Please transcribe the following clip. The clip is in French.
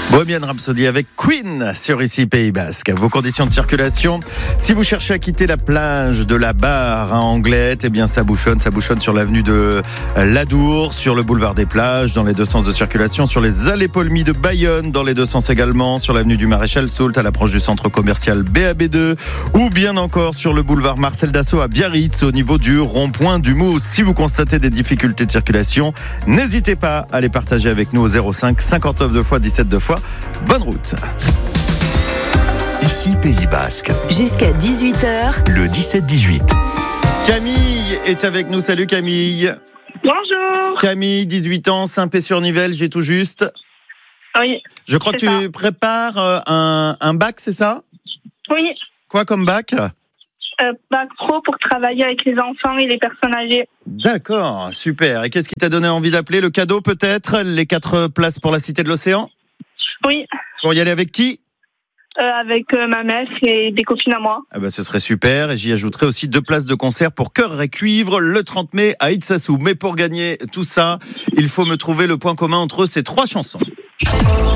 Bohemian Rhapsody avec Queen sur ici Pays Basque. Vos conditions de circulation, si vous cherchez à quitter la plage de la Barre à Anglette, eh bien ça bouchonne sur l'avenue de l'Adour, sur le boulevard des Plages dans les deux sens de circulation, sur les allées Paulmy de Bayonne dans les deux sens également, sur l'avenue du Maréchal Soult à l'approche du centre commercial BAB2 ou bien encore sur le boulevard Marcel Dassault à Biarritz au niveau du rond-point du Mousse. Si vous constatez des difficultés de circulation, n'hésitez pas à les partager avec nous au 05 59 2 fois 17 2 fois. Bonne route. Ici Pays Basque. Jusqu'à 18h. Le 17-18. Camille est avec nous. Salut Camille. Bonjour. Camille, 18 ans, Saint-Pé-sur-Nivelle, j'ai tout juste. Oui. Je crois que tu prépares un bac, c'est ça ? Oui. Quoi comme bac ? Bac pro pour travailler avec les enfants et les personnes âgées. D'accord, super. Et qu'est-ce qui t'a donné envie d'appeler ? Le cadeau peut-être ? Les 4 places pour la Cité de l'Océan ? Oui. Pour y aller avec qui ? Avec ma mère et des copines à moi. Ah bah, ce serait super. Et j'y ajouterai aussi 2 places de concert pour Chœur et Cuivre le 30 mai à Itsassou. Mais pour gagner tout ça, il faut me trouver le point commun entre ces 3 chansons.